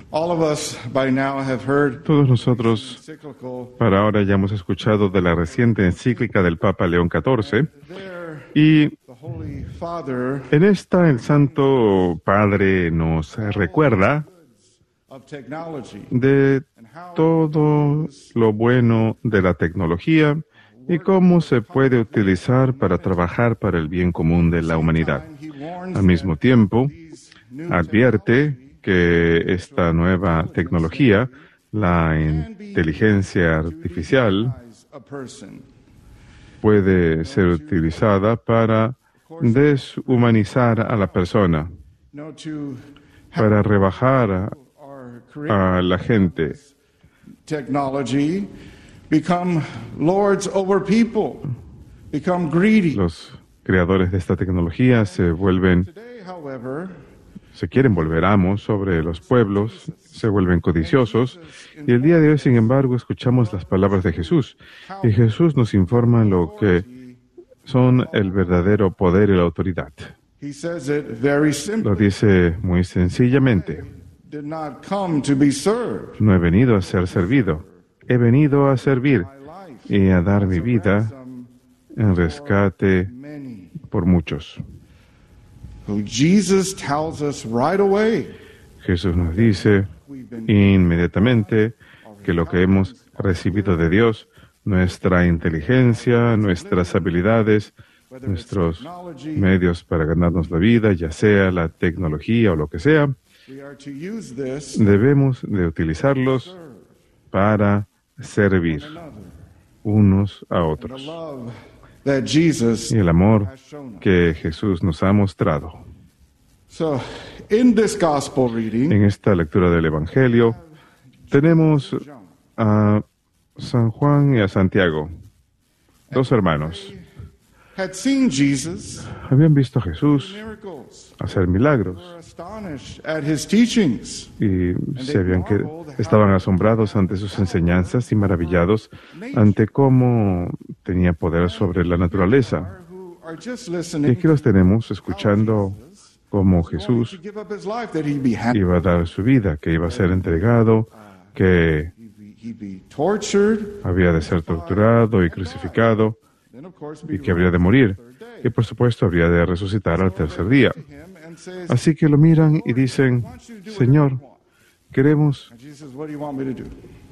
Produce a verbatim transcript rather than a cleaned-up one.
All of us by now have heard Todos nosotros, encyclical, para ahora, ya hemos escuchado de la reciente encíclica del Papa León catorce, there y the Holy Father en esta el Santo Padre nos recuerda of technology de todo lo bueno de la tecnología y cómo se puede utilizar para trabajar para el bien común de la humanidad. Al mismo tiempo, advierte que esta nueva tecnología, la inteligencia artificial, puede ser utilizada para deshumanizar a la persona, para rebajar a, a la gente. Technology become lords over people, become greedy. Los creadores de esta tecnología se vuelven, Today, however, se quieren volver amos sobre los pueblos, se vuelven codiciosos, y el día de hoy, sin embargo, escuchamos las palabras de Jesús, y Jesús nos informa lo que son el verdadero poder y la autoridad. he says it very Lo simply. dice muy sencillamente: Did not come to be served. no he venido a ser servido, he venido a servir My life y a dar mi vida ransom en rescate many. por muchos. So Jesus tells us right away Jesús nos dice we've been inmediatamente que lo que hemos recibido de Dios, nuestra inteligencia, nuestras habilidades, nuestros medios para ganarnos la vida, ya sea la tecnología o lo que sea, we are to use this debemos de utilizarlos para servir unos a the otros. love that Jesus Y el amor has shown us. que Jesús nos ha mostrado. So in this gospel reading, En esta lectura del Evangelio tenemos a San Juan y a Santiago, dos hermanos. had seen Jesus Habían visto a Jesús miracles, hacer milagros were astonished at his teachings. y se habían que, estaban asombrados ante sus enseñanzas y maravillados ante cómo tenía poder sobre la naturaleza. Who are just Y listening aquí los tenemos escuchando cómo Jesús to give up his life, that he'd be ha- iba a dar su vida, que iba a ser entregado, que he'd be, he'd be tortured, había de ser torturado y crucificado then of course y be que habría de morir. Y por supuesto habría de resucitar al tercer día. him and says, Así que lo miran y dicen: Señor, queremos and Jesus says, what do you want me to do?